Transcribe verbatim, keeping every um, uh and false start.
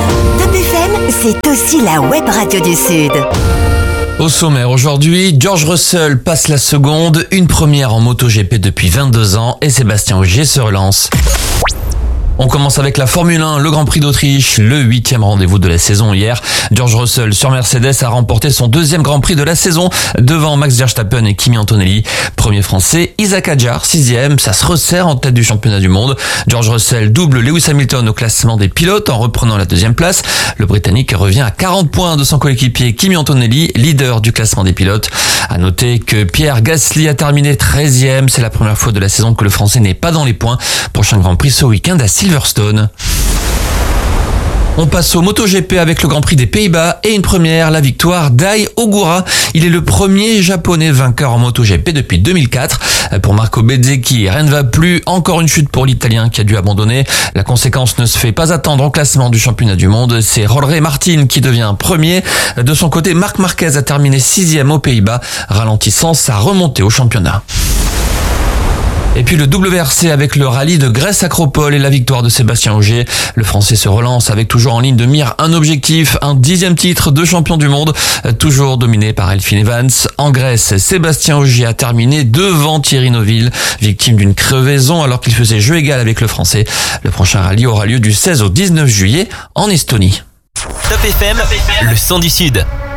Top F M, c'est aussi la web radio du Sud. Au sommaire aujourd'hui, George Russell passe la seconde, une première en MotoGP depuis vingt-deux ans et Sébastien Ogier se relance. On commence avec la Formule un, le Grand Prix d'Autriche, le huitième rendez-vous de la saison hier. George Russell sur Mercedes a remporté son deuxième Grand Prix de la saison devant Max Verstappen et Kimi Antonelli. Premier français, Isaac Hadjar, sixième, ça se resserre en tête du championnat du monde. George Russell double Lewis Hamilton au classement des pilotes en reprenant la deuxième place. Le Britannique revient à quarante points de son coéquipier Kimi Antonelli, leader du classement des pilotes. À noter que Pierre Gasly a terminé treizième, c'est la première fois de la saison que le Français n'est pas dans les points. Prochain Grand Prix ce week-end à Silverstone. On passe au MotoGP avec le Grand Prix des Pays-Bas et une première, la victoire d'Ai Ogura. Il est le premier japonais vainqueur en MotoGP depuis deux mille quatre. Pour Marco Bezzecchi, rien ne va plus. Encore une chute pour l'Italien qui a dû abandonner. La conséquence ne se fait pas attendre au classement du championnat du monde. C'est Jorge Martin qui devient premier. De son côté, Marc Marquez a terminé sixième aux Pays-Bas, ralentissant sa remontée au championnat. Et puis le W R C avec le rallye de Grèce-Acropole et la victoire de Sébastien Ogier. Le Français se relance avec toujours en ligne de mire un objectif, un dixième titre de champion du monde, toujours dominé par Elfyn Evans. En Grèce, Sébastien Ogier a terminé devant Thierry Neuville, victime d'une crevaison alors qu'il faisait jeu égal avec le Français. Le prochain rallye aura lieu du seize au dix-neuf juillet en Estonie. Top F M, le son du Sud.